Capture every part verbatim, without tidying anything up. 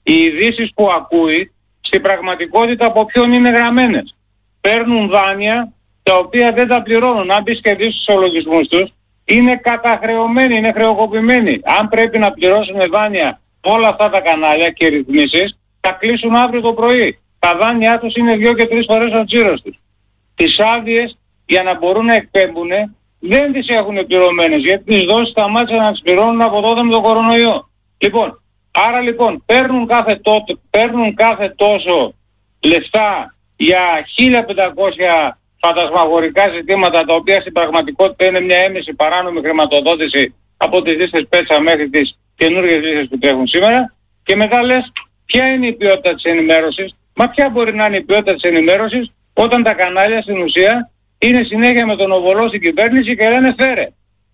οι ειδήσεις που ακούει στην πραγματικότητα από ποιον είναι γραμμένες. Παίρνουν δάνεια τα οποία δεν τα πληρώνουν. Αν μπεις και δεις στους ολογισμούς τους, είναι καταχρεωμένοι, είναι χρεοκοπημένοι. Αν πρέπει να πληρώσουν δάνεια όλα αυτά τα κανάλια και ρυθμίσεις, θα κλείσουν αύριο το πρωί. Τα δάνειά τους είναι δύο και τρεις φορές ο τζίρος τους. Τις άδειες για να μπορούν να εκπέμπουν δεν τις έχουν πληρωμένες, γιατί τις δόσεις σταμάτησαν να τις πληρώνουν από τότε με τον κορονοϊό. Λοιπόν, άρα λοιπόν παίρνουν κάθε, τότε, παίρνουν κάθε τόσο λεφτά για χίλια πεντακόσια φαντασμαγορικά ζητήματα, τα οποία στην πραγματικότητα είναι μια έμεση παράνομη χρηματοδότηση από τις λίστες Πέτσα μέχρι τις καινούργιες λίστες που τρέχουν σήμερα, και μετά λες ποια είναι η ποιότητα της ενημέρωσης. Μα ποια μπορεί να είναι η ποιότητα της ενημέρωσης όταν τα κανάλια στην ουσία είναι συνέχεια με τον οβολό στην κυβέρνηση και λένε φέρε.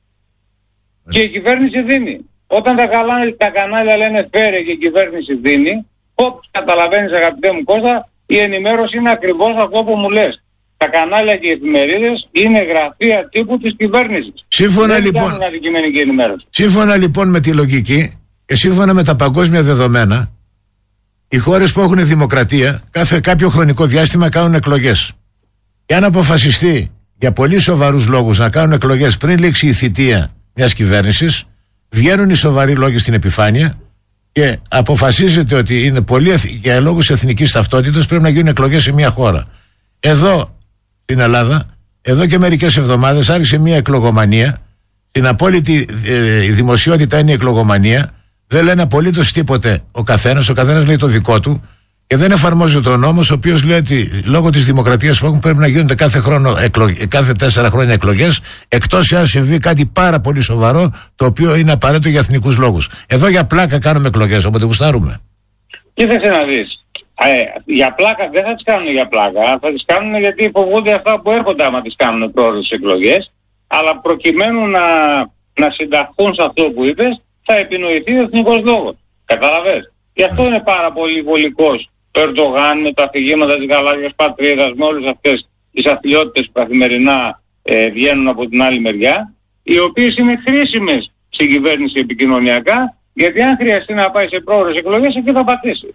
Και η κυβέρνηση δίνει. Όταν τα, καλά, τα κανάλια λένε φέρε και η κυβέρνηση δίνει, όπως καταλαβαίνεις αγαπητέ μου Κώστα, η ενημέρωση είναι ακριβώς αυτό που μου λες. Τα κανάλια και οι εφημερίδες είναι γραφεία τύπου της κυβέρνησης. Σύμφωνα, δεν λοιπόν, αντικειμενική ενημέρωση. Σύμφωνα λοιπόν με τη λογική και σύμφωνα με τα παγκόσμια δεδομένα, οι χώρες που έχουν δημοκρατία κάθε κάποιο χρονικό διάστημα κάνουν εκλογές. Και αν αποφασιστεί για πολύ σοβαρούς λόγους να κάνουν εκλογές πριν λήξει η θητεία μιας κυβέρνησης, βγαίνουν οι σοβαροί λόγοι στην επιφάνεια και αποφασίζεται ότι είναι πολύ για λόγους εθνικής ταυτότητας πρέπει να γίνουν εκλογές σε μια χώρα. Εδώ στην Ελλάδα, εδώ και μερικές εβδομάδες άρχισε μια εκλογομανία. Την απόλυτη ε, δημοσιότητα είναι η εκλογομανία. Δεν λένε απολύτως τίποτε ο καθένας. Ο καθένας λέει το δικό του και δεν εφαρμόζεται ο νόμος, ο οποίος λέει ότι λόγω της δημοκρατίας που έχουν πρέπει να γίνονται κάθε, χρόνο, εκλογ... κάθε τέσσερα χρόνια εκλογές, εκτός εάν συμβεί κάτι πάρα πολύ σοβαρό, το οποίο είναι απαραίτητο για εθνικούς λόγους. Εδώ για πλάκα κάνουμε εκλογές, όποτε γουστάρουμε. Κοίταξε να δεις. Ε, για πλάκα δεν θα τις κάνουν για πλάκα. Θα τις κάνουν γιατί φοβούνται αυτά που έρχονται άμα τις κάνουν πρόορες εκλογές. Αλλά προκειμένου να, να συνταχθούν σε αυτό που είπες, θα επινοηθεί ο εθνικός λόγος. Καταλαβες. Γι' αυτό είναι πάρα πολύ βολικός ο Ερντογάν με τα αφηγήματα της γαλάζιας πατρίδας, με όλες αυτές τις αθλιότητες που καθημερινά ε, βγαίνουν από την άλλη μεριά, οι οποίες είναι χρήσιμες στην κυβέρνηση επικοινωνιακά, γιατί αν χρειαστεί να πάει σε πρόορες εκλογές, εκεί θα πατήσει.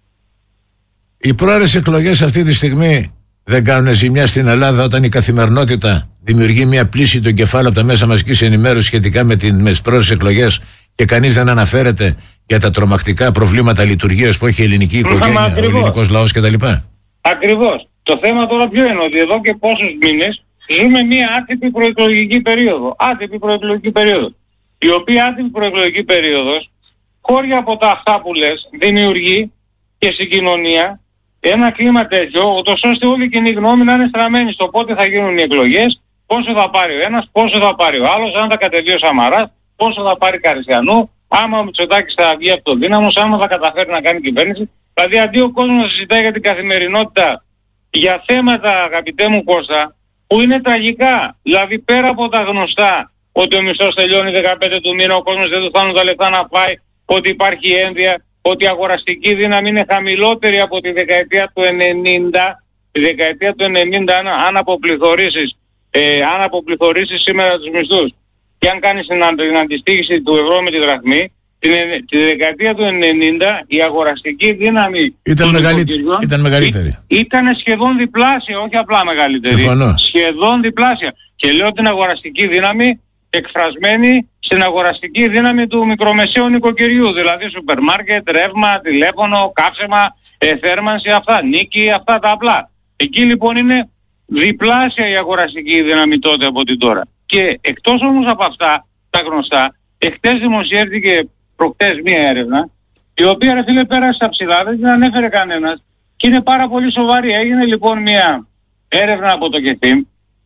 Οι πρόορες εκλογές αυτή τη στιγμή δεν κάνουν ζημιά στην Ελλάδα, όταν η καθημερινότητα δημιουργεί μια πλήση του εγκεφάλου από τα μέσα μαζικής ενημέρωσης σχετικά με τις πρόορες εκλογές και κανείς δεν αναφέρεται για τα τρομακτικά προβλήματα λειτουργίας που έχει η ελληνική οικογένεια, ο ελληνικός λαός κτλ. Ακριβώς. Το θέμα τώρα ποιο είναι, ότι εδώ και πόσους μήνες ζούμε μια άτυπη προεκλογική περίοδο. Άτυπη προεκλογική περίοδο. Η οποία άτυπη προεκλογική περίοδος, χώρια από τα αυτά που λες, δημιουργεί και στην κοινωνία ένα κλίμα τέτοιο, ώστε όλη η κοινή γνώμη να είναι στραμμένη στο πότε θα γίνουν οι εκλογές, πόσο θα πάρει ο ένας, πόσο θα πάρει ο άλλος, αν θα κατεβεί ο Σαμαράς, πόσο θα πάρει Καριστιανού, άμα ο Μητσοτάκης θα βγει από τον δύναμος, άμα θα καταφέρει να κάνει κυβέρνηση. Δηλαδή αντί ο κόσμος να συζητάει για την καθημερινότητα, για θέματα αγαπητέ μου Κώστα, που είναι τραγικά. Δηλαδή πέρα από τα γνωστά, ότι ο μισθός τελειώνει δεκαπέντε του μήνα, ο κόσμος δεν του φτάνουν τα λεφτά να πάει, ότι υπάρχει ένδια, ότι η αγοραστική δύναμη είναι χαμηλότερη από τη δεκαετία του ενενήντα. Τη δεκαετία του ενενήντα, αν, αν αποπληθωρήσεις ε, αν αποπληθωρήσεις σήμερα τους μισθούς και αν κάνεις την, την αντιστοίχηση του ευρώ με τη δραχμή, την, τη δεκαετία του ενενήντα η αγοραστική δύναμη ήταν, μεγαλύτερη, ήταν μεγαλύτερη. Ήταν σχεδόν διπλάσια, όχι απλά μεγαλύτερη. Συμφωνώ. Σχεδόν διπλάσια. Και λέω την αγοραστική δύναμη εκφρασμένη στην αγοραστική δύναμη του μικρομεσαίου νοικοκυριού. Δηλαδή σούπερ μάρκετ, ρεύμα, τηλέφωνο, καύσιμα, ε, θέρμανση, αυτά, νίκη, αυτά τα απλά. Εκεί λοιπόν είναι διπλάσια η αγοραστική δύναμη τότε από την τώρα. Και εκτός όμως από αυτά τα γνωστά, εχθές δημοσιεύτηκε προχτές μία έρευνα, η οποία ρε φίλε πέρασε στα ψηλά, δεν την ανέφερε κανένας και είναι πάρα πολύ σοβαρή. Έγινε λοιπόν μία έρευνα από το ΚΕΦΙΜ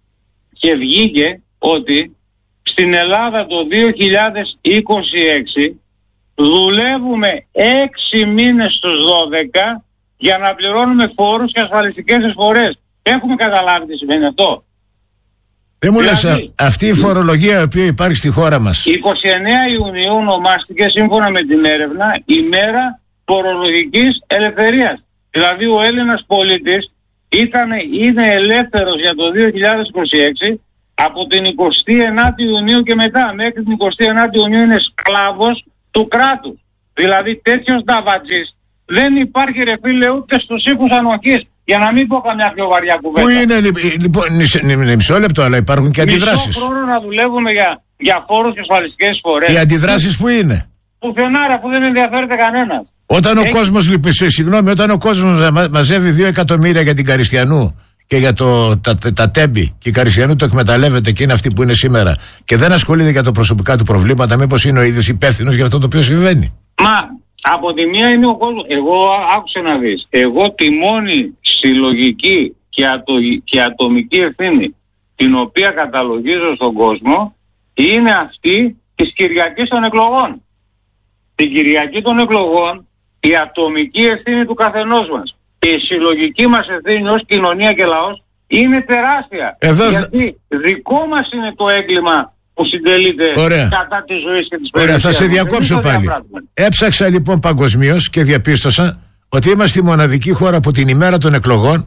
και βγήκε ότι στην Ελλάδα το δύο χιλιάδες είκοσι έξι δουλεύουμε έξι μήνες στους δώδεκα για να πληρώνουμε φόρους και ασφαλιστικές εισφορές. Έχουμε καταλάβει τι σημαίνει αυτό? Δεν μου δηλαδή, λες, αυτή η φορολογία η οποία υπάρχει στη χώρα μας. εικοστή ενάτη Ιουνίου ονομάστηκε σύμφωνα με την έρευνα η μέρα φορολογικής ελευθερίας. Δηλαδή ο Έλληνας πολίτης ήταν, είναι ελεύθερος για το δύο χιλιάδες είκοσι έξι από την εικοστή ενάτη Ιουνίου και μετά. Μέχρι την εικοστή ενάτη Ιουνίου είναι σκλάβος του κράτους. Δηλαδή τέτοιος νταβατζής δεν υπάρχει ρε φίλε ούτε στους οίκους ανοχής. Για να μην πω καμιά πιο βαριά κουβέντα. Πού είναι, λοιπόν, είναι μισό λεπτό, αλλά υπάρχουν και αντιδράσεις. Μισό χρόνο να δουλεύουμε για, για φόρους και ασφαλιστικές εισφορές. Οι αντιδράσεις που είναι. Πουθενάρα που δεν ενδιαφέρεται κανένας. Όταν Έχει... ο κόσμος, συγγνώμη, όταν ο κόσμος μαζεύει δύο εκατομμύρια για την Καριστιανού και για το, τα, τα, τα τέμπη και η Καριστιανού το εκμεταλλεύεται και είναι αυτή που είναι σήμερα και δεν ασχολείται για τα προσωπικά του προβλήματα, μήπως είναι ο ίδιος υπεύθυνος για αυτό το οποίο συμβαίνει? Μα από τη μία είναι ο κόσμος. Εγώ άκουσε να δεις. Εγώ τη μόνη συλλογική και, ατο, και ατομική ευθύνη την οποία καταλογίζω στον κόσμο είναι αυτή της Κυριακής των εκλογών. Την Κυριακή των εκλογών η ατομική ευθύνη του καθενός μας και η συλλογική μας ευθύνη ως κοινωνία και λαός είναι τεράστια. Εδώ... Γιατί δικό μας είναι το έγκλημα που συντελείται Ωραία. κατά τη ζωή και της περιουσίας. Ωραία, θα σε διακόψω πάλι. Έψαξα λοιπόν παγκοσμίως και διαπίστωσα ότι είμαστε η μοναδική χώρα που την ημέρα των εκλογών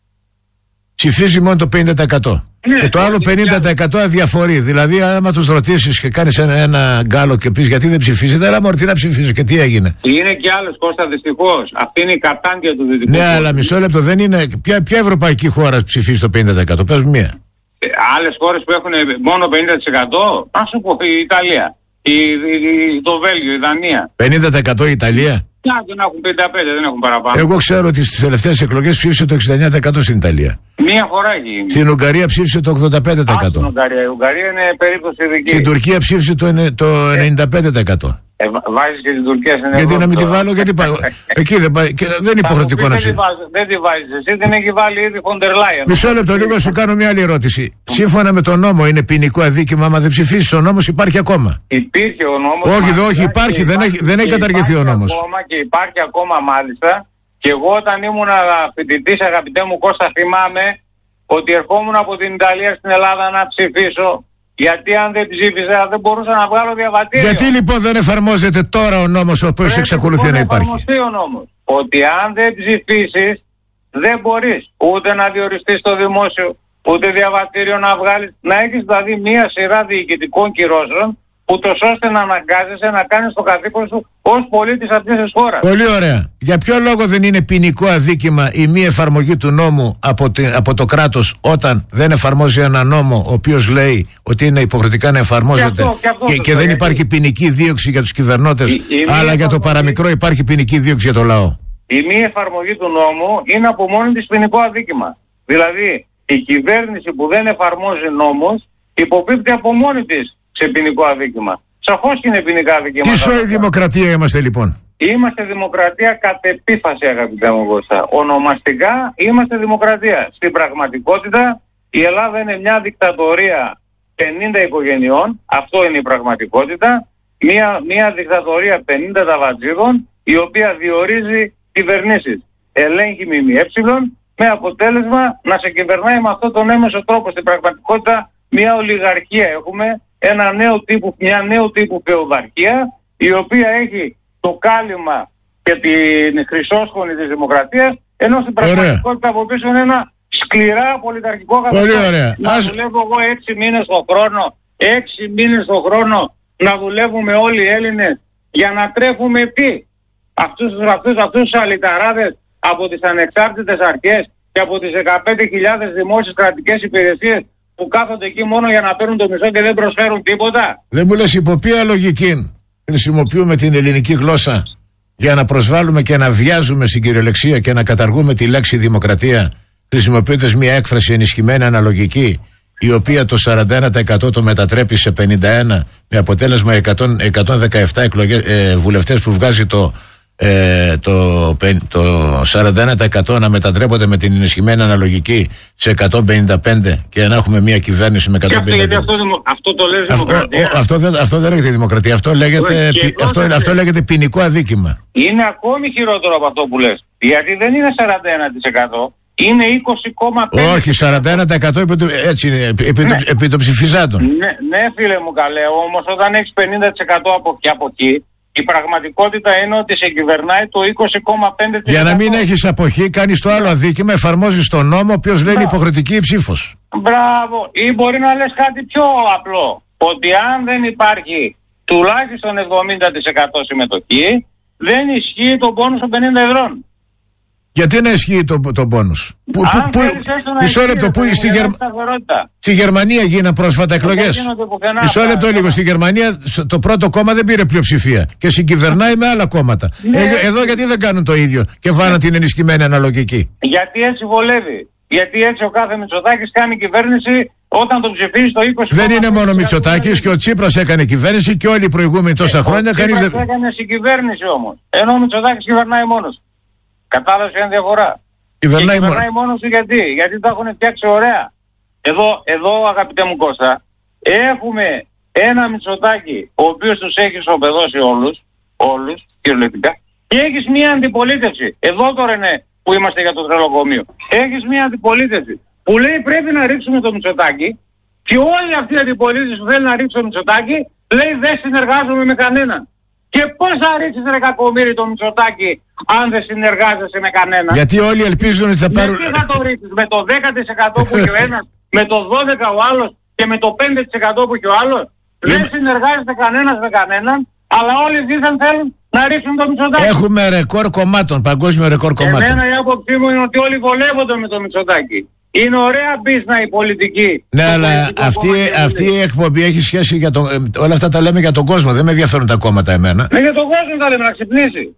ψηφίζει μόνο το πενήντα τοις εκατό. Ναι, και το άλλο πενήντα τοις εκατό αδιαφορεί. Δηλαδή, άμα τους ρωτήσεις και κάνεις ένα, ένα γκάλο και πεις γιατί δεν ψηφίζετε, αλλά μωρή, τι να ψηφίζω και τι έγινε. Είναι και άλλος, Κώστα, δυστυχώς. Αυτή είναι η κατάντια του δυτικού. Ναι, κόσμου. Αλλά μισό λεπτό, δεν είναι. Ποια, ποια ευρωπαϊκή χώρα ψηφίζει το πενήντα τοις εκατό, πες μία. Ε, άλλες χώρες που έχουν μόνο πενήντα τοις εκατό, να σου πω, η Ιταλία, η, η, το Βέλγιο, η Δανία. πενήντα τοις εκατό η Ιταλία. Δεν έχουν πενήντα πέντε, δεν έχουν παραπάνω. Εγώ ξέρω ότι στις τελευταίες εκλογές ψήφισε το εξήντα εννέα τοις εκατό στην Ιταλία. Μία φορά έχει γίνει. Στην Ουγγαρία ψήφισε το ογδόντα πέντε τοις εκατό. Α, στην Ουγγαρία. Η Ουγγαρία είναι περίπτωση ειδική. Στην Τουρκία ψήφισε το, το ενενήντα πέντε τοις εκατό. Ε, βάζεις και την Τουρκία στην Ευρώπη. Γιατί να μην τη βάλω, γιατί πάω. Εκεί δεν πάει. Και δεν είναι υποχρεωτικό να ψηφίσει. Δεν τη βάζεις εσύ, την έχει βάλει ήδη η Φοντερ Λάιεν. Μισό λεπτό, λίγο σου κάνω μια άλλη ερώτηση. Σύμφωνα με τον νόμο, είναι ποινικό αδίκημα άμα δεν ψηφίσει? Ο νόμος υπάρχει ακόμα? Υπήρχε ο νόμος. Όχι, όχι, υπάρχει, δεν έχει, δεν έχει καταργηθεί ο νόμος. Ακόμα και υπάρχει ακόμα μάλιστα. Και εγώ όταν ήμουν φοιτητής, αγαπητέ μου Κώστα, θυμάμαι ότι ερχόμουν από την Ιταλία στην Ελλάδα να ψηφίσω. Γιατί αν δεν ψήφιζα δεν μπορούσα να βγάλω διαβατήριο. Γιατί λοιπόν δεν εφαρμόζεται τώρα ο νόμος ο οποίος εξακολουθεί να υπάρχει? Πρέπει να εφαρμοστεί ο νόμος. Ότι αν δεν ψηφίσεις δεν μπορείς ούτε να διοριστείς στο δημόσιο, ούτε διαβατήριο να βγάλεις. Να έχεις δηλαδή μία σειρά διοικητικών κυρώσεων, ούτως ώστε να αναγκάζεσαι να κάνεις το καθήκον σου ως πολίτης αυτής της χώρας. Πολύ ωραία. Για ποιο λόγο δεν είναι ποινικό αδίκημα η μη εφαρμογή του νόμου από, τη, από το κράτος όταν δεν εφαρμόζει ένα νόμο ο οποίος λέει ότι είναι υποχρεωτικά να εφαρμόζεται και, αυτό, και, αυτό και, και δεν υπάρχει ποινική δίωξη για τους κυβερνώτες, η, η αλλά για το παραμικρό υπάρχει ποινική δίωξη για το λαό? Η μη εφαρμογή του νόμου είναι από μόνη της ποινικό αδίκημα. Δηλαδή η κυβέρνηση που δεν εφαρμόζει νόμους υποπίπτει από μόνη της σε ποινικό αδίκημα. Σαφώς είναι ποινικά αδίκημα. Τι σοή δημοκρατία είμαστε λοιπόν? Είμαστε δημοκρατία κατ' επίφαση, αγαπητέ μου Κώστα. Ονομαστικά είμαστε δημοκρατία. Στην πραγματικότητα η Ελλάδα είναι μια δικτατορία πενήντα οικογενειών. Αυτό είναι η πραγματικότητα. Μια, μια δικτατορία πενήντα ταβατζίδων η οποία διορίζει κυβερνήσεις. Ελέγχει ΜΜΕ με αποτέλεσμα να σε κυβερνάει με αυτόν τον έμεσο τρόπο. Στην πραγματικότητα μια ολιγαρχία έχουμε. Ένα νέο τύπου, μια νέο τύπου φεουδαρχία η οποία έχει το κάλυμα και την χρυσόσχονη της δημοκρατίας, ενώ στην πραγματικότητα από πίσω είναι ένα σκληρά πολιταρχικό καθεστώς. Να Ας... δουλεύω εγώ έξι μήνες το χρόνο, έξι μήνες το χρόνο να δουλεύουμε όλοι οι Έλληνες για να τρέφουμε τι? Αυτούς, αυτούς, αυτούς τους αλυταράδες από τις ανεξάρτητες αρχές και από τις δεκαπέντε χιλιάδες δημόσιες κρατικές υπηρεσίες που κάθονται εκεί μόνο για να παίρνουν το μισό και δεν προσφέρουν τίποτα. Δεν μου λες υπό ποια λογική χρησιμοποιούμε την ελληνική γλώσσα για να προσβάλλουμε και να βιάζουμε στην κυριολεξία και να καταργούμε τη λέξη δημοκρατία, χρησιμοποιώντας μια έκφραση ενισχυμένη αναλογική, η οποία το σαράντα ένα τοις εκατό το μετατρέπει σε πενήντα ένα με αποτέλεσμα εκατόν δεκαεπτά εκλογές, ε, βουλευτές που βγάζει το Ε, το, το σαράντα ένα τοις εκατό να μετατρέπονται με την ενισχυμένη αναλογική σε εκατόν πενήντα πέντε και να έχουμε μια κυβέρνηση με εκατόν πενήντα πέντε. Αυτό, αυτό, αυτό το λέει δημοκρατία. Αυτό, αυτό, δεν, αυτό δεν λέγεται δημοκρατία. Αυτό λέγεται, πι, αυτό, αυτό λέγεται ποινικό αδίκημα. Είναι ακόμη χειρότερο από αυτό που λες. Γιατί δεν είναι σαράντα ένα τοις εκατό. Είναι είκοσι κόμμα πέντε τοις εκατό. Όχι, σαράντα ένα τοις εκατό επί, έτσι είναι, επί, ναι. το, επί των ψηφισάντων. Ναι, ναι, φίλε μου καλέ. Όμως όταν έχεις πενήντα τοις εκατό από, και από εκεί, η πραγματικότητα είναι ότι σε κυβερνάει το είκοσι κόμμα πέντε τοις εκατό. Για να μην έχεις αποχή, κάνεις το άλλο αδίκημα, εφαρμόζεις τον νόμο, ο οποίος λέει υποχρεωτική ψήφος. Μπράβο. Ή μπορεί να λες κάτι πιο απλό. Ότι αν δεν υπάρχει τουλάχιστον εβδομήντα τοις εκατό συμμετοχή, δεν ισχύει το πόνους των πενήντα ευρώ. Γιατί να ισχύει το, το πόνους? Που, που, που, μισό λεπτό, που στη, Γερ... στη Γερμανία γίναν πρόσφατα εκλογές. Μισό λεπτό λίγο, στη Γερμανία το πρώτο κόμμα δεν πήρε πλειοψηφία και συγκυβερνάει με άλλα κόμματα. Ναι. Ε, εδώ γιατί δεν κάνουν το ίδιο και βάλαν την ενισχυμένη αναλογική? Γιατί έτσι βολεύει. Γιατί έτσι ο κάθε Μητσοτάκης κάνει κυβέρνηση όταν το ψηφίζει το είκοσι. Δεν είναι μόνο Μητσοτάκης, και ο Τσίπρας έκανε κυβέρνηση και όλοι οι προηγούμενοι τόσα ε, χρόνια. Ο Τσίπρας δεν έκανε συγκυβέρνηση όμως. Ενώ ο Μητσοτάκης κυβερνάει μόνος. Κατάλαβε ποια είναι διαφορά? Κυβερνάει, και κυβερνάει μόνος του γιατί? Γιατί τα έχουν φτιάξει ωραία. Εδώ, εδώ αγαπητέ μου Κώστα, έχουμε ένα Μητσοτάκη ο οποίος τους έχει ισοπεδώσει όλους, όλους κυριολεκτικά, και έχεις μια αντιπολίτευση. Εδώ τώρα είναι που είμαστε για το τρελοκομείο. Έχεις μια αντιπολίτευση που λέει πρέπει να ρίξουμε το Μητσοτάκη, και όλη αυτή η αντιπολίτευση που θέλει να ρίξει το Μητσοτάκη λέει δεν συνεργάζομαι με κανέναν. Και πώς θα ρίξεις ρε κακομοίρη το Μητσοτάκη αν δεν συνεργάζεσαι με κανέναν? Γιατί όλοι ελπίζουν ότι θα πάρουν... Γιατί θα το ρίξεις? Με το δέκα τοις εκατό που έχει ο ένας, με το δώδεκα τοις εκατό ο άλλος και με το πέντε τοις εκατό που έχει ο άλλος? Δεν συνεργάζεται κανένας με κανέναν, αλλά όλοι δίθεν θέλουν να ρίξουν το Μητσοτάκη. Έχουμε ρεκόρ κομμάτων, παγκόσμιο ρεκόρ κομμάτων. Εμένα η άποψή μου είναι ότι όλοι βολεύονται με το Μητσοτάκη. Είναι ωραία μπίζνα η πολιτική. Ναι, αλλά αυτή, αυτή η εκπομπή έχει σχέση για τον. Ε, όλα αυτά τα λέμε για τον κόσμο. Δεν με ενδιαφέρουν τα κόμματα εμένα. Ναι, για τον κόσμο τα λέμε, να ξυπνήσει.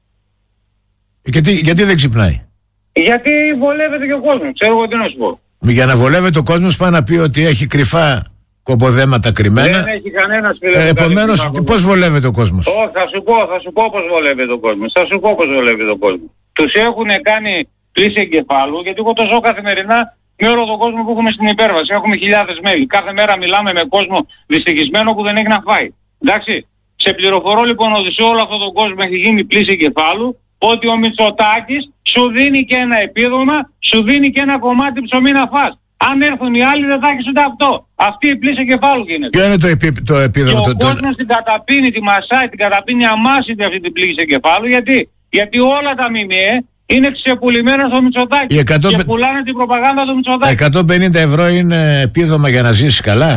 Γιατί, γιατί δεν ξυπνάει? Γιατί βολεύεται και ο κόσμος. Ξέρω εγώ τι να σου πω. Για να βολεύεται ο κόσμος, πάει να πει ότι έχει κρυφά κομποδέματα κρυμμένα. Δεν έχει κανένα φίλο. Ε, Επομένως, πώς βολεύεται ο κόσμος? Όχι, θα σου πω, θα σου πω πώς βολεύεται ο κόσμος. Θα σου πω πώς βολεύεται ο κόσμος. Τους έχουν κάνει πλήση εγκεφάλου, γιατί εγώ το ζω καθημερινά με όλο τον κόσμο που έχουμε στην υπέρβαση. Έχουμε χιλιάδες μέλη. Κάθε μέρα μιλάμε με κόσμο δυστυχισμένο που δεν έχει να φάει. Εντάξει. Σε πληροφορώ λοιπόν ότι σε όλο αυτόν τον κόσμο έχει γίνει πλήση εγκεφάλου, ότι ο Μητσοτάκης σου δίνει και ένα επίδομα, σου δίνει και ένα κομμάτι ψωμί να φας. Αν έρθουν οι άλλοι δεν θα έχεις ούτε αυτό. Αυτή η πλήση εγκεφάλου γίνεται. Ποιο είναι το, επί, το επίδομα? Και ο το, κόσμος το... την καταπίνει, τη μασάει, την καταπίνει αμάσιτη αυτή την πλήση εγκεφάλου. Γιατί? Γιατί όλα τα ΜΜΕ είναι ξεπουλημένα στο Μητσοτάκη. εκατό... Και πουλάνε την προπαγάνδα του Μητσοτάκη. εκατόν πενήντα ευρώ είναι επίδομα για να ζήσεις καλά?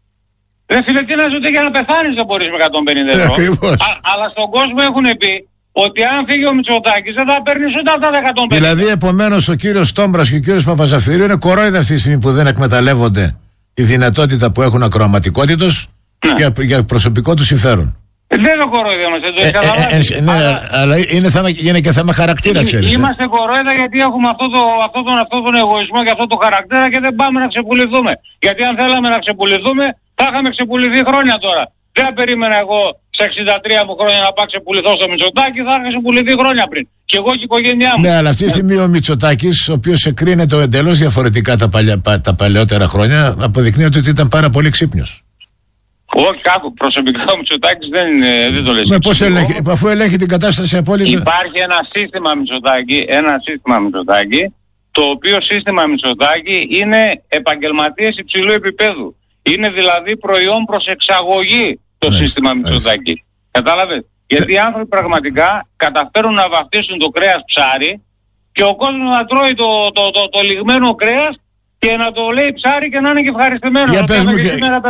Ρε φίλε, τι να ζути για να πεθάνεις δεν μπορείς με εκατόν πενήντα ευρώ. Α, αλλά στον κόσμο έχουν πει ότι αν φύγει ο Μητσοτάκης δεν θα παίρνεις ούτε αυτά τα εκατόν πενήντα. Δηλαδή επομένως ο κύριος Στόμπρας και ο κύριος Παπαζαφυρίου είναι κορόιδα αυτή τη στιγμή που δεν εκμεταλλεύονται τη δυνατότητα που έχουν ακροαματικότητος ναι. για, για προσωπικό του συμφέρον. Δεν είναι κορόιδα όμως, δεν το έχεις καταλάβει. Ναι, αλλά, αλλά είναι, θέμα, είναι και θέμα χαρακτήρα, ξέρεις. Είμαστε κορόιδα γιατί έχουμε αυτό, το, αυτό, τον, αυτό τον εγωισμό και αυτό το χαρακτήρα και δεν πάμε να ξεπουληθούμε. Γιατί αν θέλαμε να ξεπουληθούμε θα είχαμε ξεπουληθεί χρόνια τώρα. Δεν περίμενα εγώ σε εξήντα τρία μου χρόνια να πάω ξεπουληθώ στο Μητσοτάκη, θα είχα ξεπουληθεί χρόνια πριν. Και εγώ και η οικογένειά μου. Ναι, αλλά αυτή τη στιγμή ο Μητσοτάκης, ο οποίος εκρίνεται εντελώς διαφορετικά τα, παλιά, τα παλαιότερα χρόνια, αποδεικνύεται ότι ήταν πάρα πολύ ξύπνιος. Όχι, κάπου προσωπικά ο Μητσοτάκης δεν, δεν το λες. Με πώς ελέγχει, αφού ελέγχει την κατάσταση απόλυτα. Υπάρχει ένα σύστημα Μητσοτάκη, ένα σύστημα Μητσοτάκη, το οποίο σύστημα Μητσοτάκη είναι επαγγελματίες υψηλού επίπεδου. Είναι δηλαδή προϊόν προς εξαγωγή το ναι, σύστημα Μητσοτάκη. Κατάλαβες? Γιατί οι άνθρωποι πραγματικά καταφέρουν να βαφτίσουν το κρέας ψάρι και ο κόσμος να τρώει το, το, το, το, το λιγμένο κρέας και να το λέει ψάρι και να είναι και ευχαριστημένο. Για πες μου και,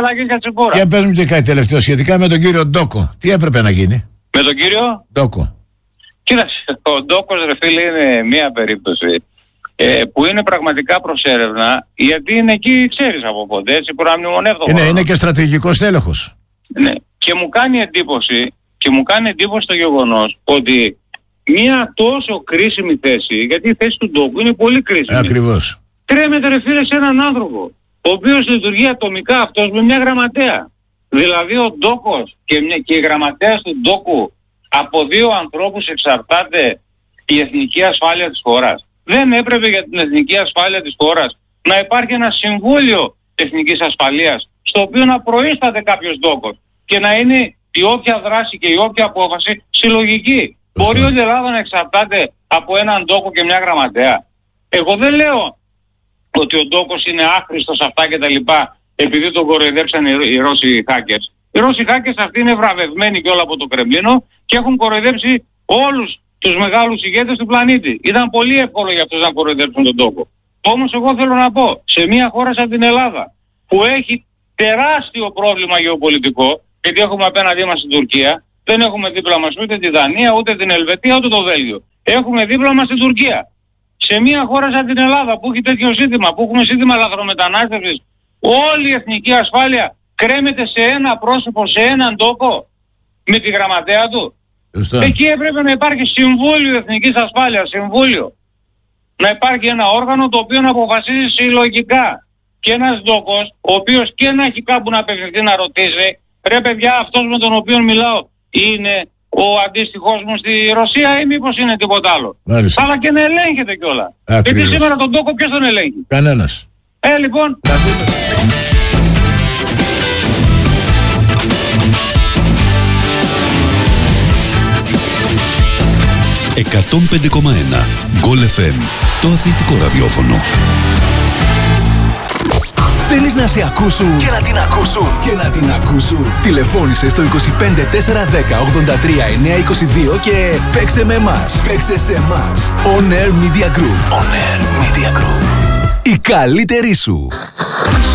για πες μου και κάτι τελευταίο σχετικά με τον κύριο Ντόκο. Τι έπρεπε να γίνει? Με τον κύριο Ντόκο. Κοίταξε, ο Ντόκος ρε φίλε είναι μία περίπτωση ε, που είναι πραγματικά προς έρευνα, γιατί είναι εκεί, ξέρεις από πότε, έτσι προαμνημονεύτω. Είναι, είναι και στρατηγικός τέλεχος. Ναι. Και μου κάνει εντύπωση, και μου κάνει εντύπωση το γεγονός ότι μία τόσο κρίσιμη θέση, γιατί η θέση του Ντόκου είναι πολύ κρίσιμη. Ακριβώς. Τρέμεται ρε φίλε σε έναν άνθρωπο, ο οποίος λειτουργεί ατομικά αυτός με μια γραμματέα. Δηλαδή ο Ντόκος και, μια, και η γραμματέας του Ντόκου, από δύο ανθρώπους εξαρτάται η εθνική ασφάλεια της χώρας. Δεν έπρεπε για την εθνική ασφάλεια της χώρας να υπάρχει ένα συμβούλιο εθνικής ασφαλείας, στο οποίο να προείσταται κάποιος Ντόκος και να είναι η όποια δράση και η όποια απόφαση συλλογική. Μπορεί όλη η Ελλάδα να εξαρτάται από έναν Ντόκο και μια γραμματέα? Εγώ δεν λέω ότι ο Ντόκος είναι άχρηστος αυτά και τα λοιπά επειδή τον κοροϊδέψαν οι Ρώσοι hackers. Οι Ρώσοι hackers αυτοί είναι βραβευμένοι και όλα από το Κρεμλίνο και έχουν κοροϊδέψει όλους τους μεγάλους ηγέτες του πλανήτη. Ήταν πολύ εύκολο για αυτούς να κοροϊδέψουν τον Ντόκο. Όμως εγώ θέλω να πω, σε μια χώρα σαν την Ελλάδα που έχει τεράστιο πρόβλημα γεωπολιτικό, γιατί έχουμε απέναντί μας την Τουρκία, Δεν έχουμε δίπλα μας ούτε τη Δανία, ούτε την Ελβετία, ούτε το Βέλγιο. Έχουμε δίπλα μας την Τουρκία. Σε μια χώρα σαν την Ελλάδα που έχει τέτοιο ζήτημα, που έχουμε ζήτημα λαθρομετανάστευσης, όλη η εθνική ασφάλεια κρέμεται σε ένα πρόσωπο, σε έναν τόπο, με τη γραμματέα του. Ωστά. Εκεί έπρεπε να υπάρχει Συμβούλιο Εθνικής Ασφάλειας, Συμβούλιο. Να υπάρχει ένα όργανο το οποίο να αποφασίζει συλλογικά. Και ένας ντόπος, ο οποίος και να έχει κάπου να απευθυνθεί να ρωτήσει, ρε παιδιά, αυτός με τον οποίο μιλάω είναι ο αντίστοιχός μου στη Ρωσία ή μήπως είναι τίποτα άλλο. Μάλιστα. Αλλά και να ελέγχεται κιόλα. Γιατί σήμερα τον τόκο ποιος τον ελέγχει? Κανένας. Ε, λοιπόν... εκατόν πέντε κόμμα ένα Γκολ εφ εμ, το αθλητικό ραδιόφωνο. Θέλεις να σε ακούσουν και να την ακούσουν και να την ακούσουν. Τηλεφώνησε στο είκοσι πέντε τέσσερα δέκα ογδόντα τρία εννιακόσια είκοσι δύο και παίξε με εμάς. Παίξε σε εμάς. On Air Media Group. On Air Media Group. Η καλύτερη σου.